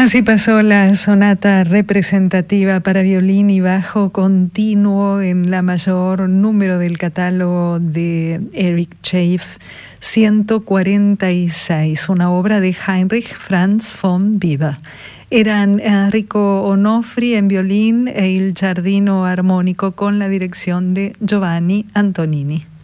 Así pasó la sonata representativa para violín y bajo continuo en la mayor número del catálogo de Eric Chafe, 146, una obra de Heinrich Franz von Weber. Eran Enrico Onofri en violín e Il Giardino armónico con la dirección de Giovanni Antonini.